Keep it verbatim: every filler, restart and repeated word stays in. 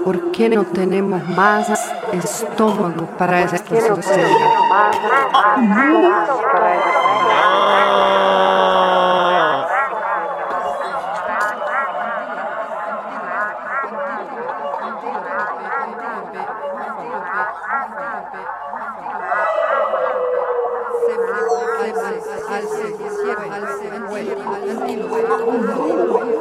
¿Por qué no tenemos más estómago para esta sociedad? Al